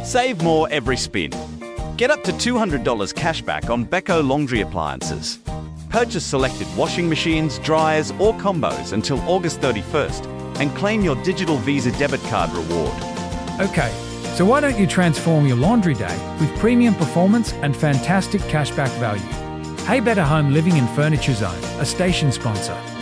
Save more every spin. Get up to $200 cashback on Beko laundry appliances. Purchase selected washing machines, dryers or combos until August 31st and claim your digital Visa debit card reward. Okay, so why don't you transform your laundry day with premium performance and fantastic cashback value? Hey Better Home Living and Furniture Zone, a station sponsor.